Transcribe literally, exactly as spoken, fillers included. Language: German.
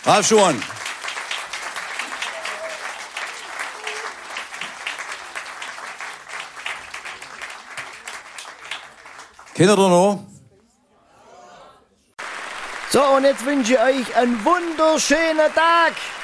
Ralf Schumann. Kennt ihr noch? So, und jetzt wünsche ich euch einen wunderschönen Tag.